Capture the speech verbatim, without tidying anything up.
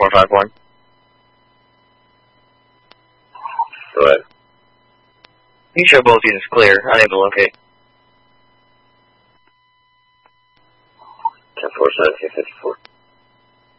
four five one. Go ahead. You show both units clear. Unable to locate. ten four seven two fifty four.